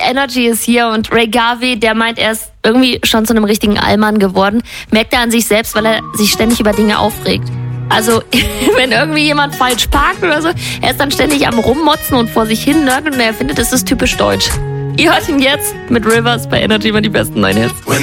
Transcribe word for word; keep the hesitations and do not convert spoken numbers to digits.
Energy ist hier und Ray Garvey, der meint, er ist irgendwie schon zu einem richtigen Allmann geworden. Merkt er an sich selbst, weil er sich ständig über Dinge aufregt. Also, wenn irgendwie jemand falsch parkt oder so, er ist dann ständig am Rummotzen und vor sich hin nörgeln und er findet, das ist typisch deutsch. Ihr hört ihn jetzt mit Rivers bei Energy, immer die besten neuen Hits.